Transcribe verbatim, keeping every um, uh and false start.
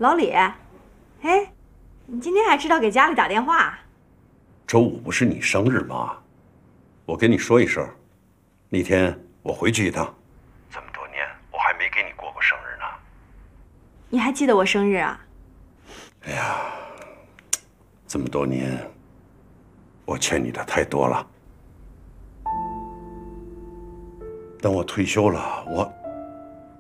老李，哎，你今天还知道给家里打电话？ 周五不是你生日吗？我跟你说一声，那天我回去一趟。这么多年，我还没给你过过生日呢。 你还记得我生日啊？ 哎呀，这么多年，我欠你的太多了。等我退休了，我。